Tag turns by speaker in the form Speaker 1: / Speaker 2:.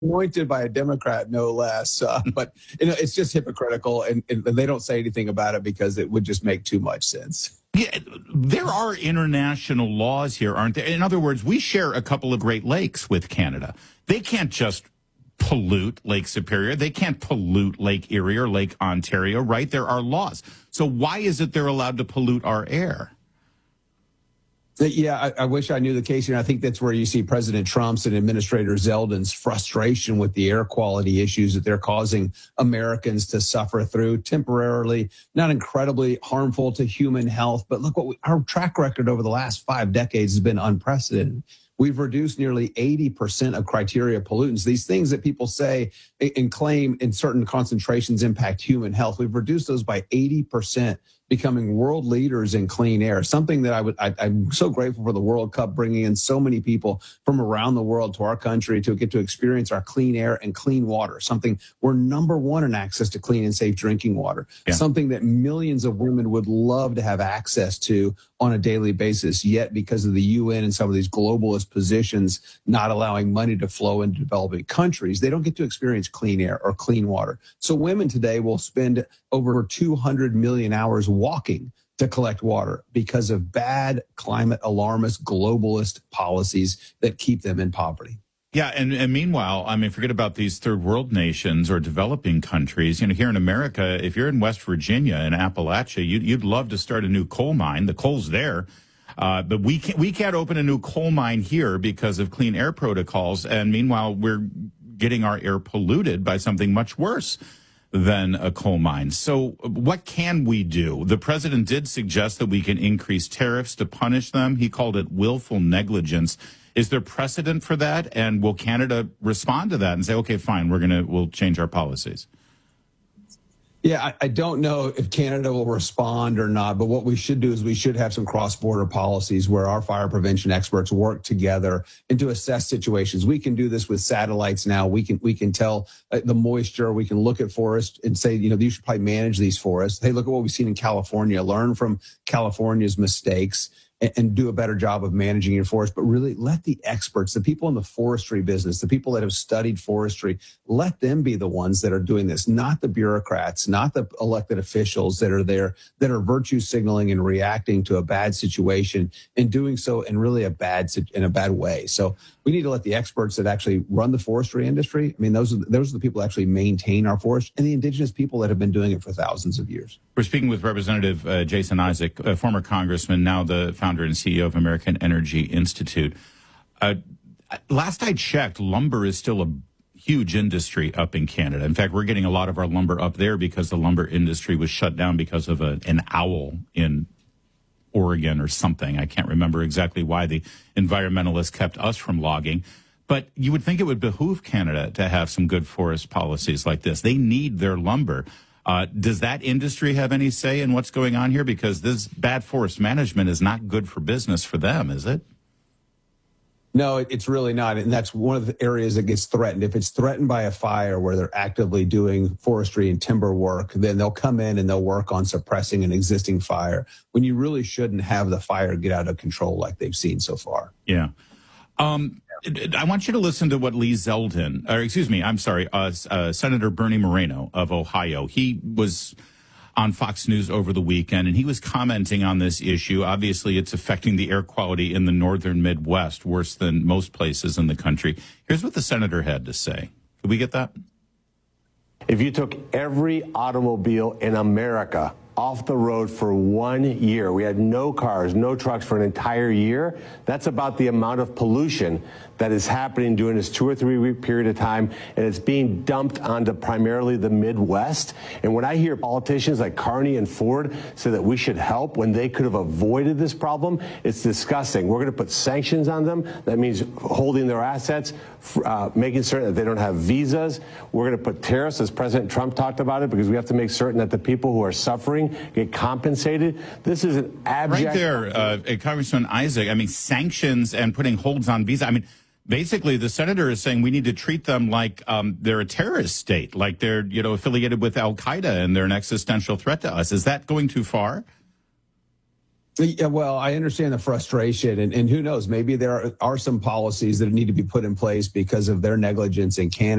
Speaker 1: anointed by a Democrat, no less. But it's just hypocritical, and they don't say anything about it because it would just make too much sense.
Speaker 2: Yeah, there are international laws here, aren't there? In other words, we share a couple of Great Lakes with Canada. They can't just pollute Lake Superior. They can't pollute Lake Erie or Lake Ontario, right? There are laws. So why is it they're allowed to pollute our air?
Speaker 1: Yeah, I wish I knew the case here. I think that's where you see President Trump's and Administrator Zeldin's frustration with the air quality issues that they're causing Americans to suffer through temporarily, not incredibly harmful to human health. But look, our track record over the last 5 decades has been unprecedented. We've reduced nearly 80% of criteria pollutants, these things that people say and claim in certain concentrations impact human health. We've reduced those by 80%, becoming world leaders in clean air, something that I'm so grateful for the World Cup, bringing in so many people from around the world to our country to get to experience our clean air and clean water, something we're number one in access to clean and safe drinking water, something that millions of women would love to have access to on a daily basis. Yet because of the UN and some of these globalist positions not allowing money to flow into developing countries, they don't get to experience clean air or clean water. So women today will spend over 200 million hours walking to collect water because of bad climate alarmist globalist policies that keep them in poverty.
Speaker 2: Yeah, and meanwhile, I mean, forget about these third world nations or developing countries. Here in America, if you're in West Virginia and Appalachia, you'd love to start a new coal mine. The coal's there. But we can't open a new coal mine here because of clean air protocols. And meanwhile, we're getting our air polluted by something much worse than a coal mine. So what can we do? The president did suggest that we can increase tariffs to punish them. He called it willful negligence. Is there precedent for that? And will Canada respond to that and say, okay, fine, we'll change our policies?
Speaker 1: Yeah, I don't know if Canada will respond or not, but what we should do is we should have some cross-border policies where our fire prevention experts work together and to assess situations. We can do this with satellites now. We can tell the moisture. We can look at forests and say, you should probably manage these forests. Hey, look at what we've seen in California. Learn from California's mistakes and do a better job of managing your forest, but really let the experts, the people in the forestry business, the people that have studied forestry, let them be the ones that are doing this, not the bureaucrats, not the elected officials that are there, that are virtue signaling and reacting to a bad situation and doing so in really a bad way. So we need to let the experts that actually run the forestry industry. I mean, those are the people that actually maintain our forest, and the indigenous people that have been doing it for thousands of years.
Speaker 2: We're speaking with Representative Jason Isaac, a former congressman, now the founder and CEO of American Energy Institute. Last I checked, lumber is still a huge industry up in Canada. In fact, we're getting a lot of our lumber up there because the lumber industry was shut down because of an owl in Oregon or something. I can't remember exactly why the environmentalists kept us from logging. But you would think it would behoove Canada to have some good forest policies like this. They need their lumber. Does that industry have any say in what's going on here? Because this bad forest management is not good for business for them, is it?
Speaker 1: No, it's really not. And that's one of the areas that gets threatened. If it's threatened by a fire where they're actively doing forestry and timber work, then they'll come in and they'll work on suppressing an existing fire when you really shouldn't have the fire get out of control like they've seen so far.
Speaker 2: Yeah. I want you to listen to what Senator Bernie Moreno of Ohio. He was on Fox News over the weekend, and he was commenting on this issue. Obviously, it's affecting the air quality in the northern Midwest worse than most places in the country. Here's what the senator had to say. Could we get that?
Speaker 3: If you took every automobile in America off the road for 1 year, we had no cars, no trucks for an entire year, that's about the amount of pollution that is happening during this 2 or 3 week period of time, and it's being dumped onto primarily the Midwest. And when I hear politicians like Carney and Ford say that we should help when they could have avoided this problem, it's disgusting. We're going to put sanctions on them. That means holding their assets, making certain that they don't have visas. We're going to put tariffs, as President Trump talked about it, because we have to make certain that the people who are suffering get compensated. This is an abject...
Speaker 2: Right there, Congressman Isaac, I mean, sanctions and putting holds on visa. I mean, basically, the senator is saying we need to treat them like they're a terrorist state, like they're, affiliated with al-Qaeda and they're an existential threat to us. Is that going too far?
Speaker 1: Yeah, well, I understand the frustration, and who knows, maybe there are some policies that need to be put in place because of their negligence in Canada.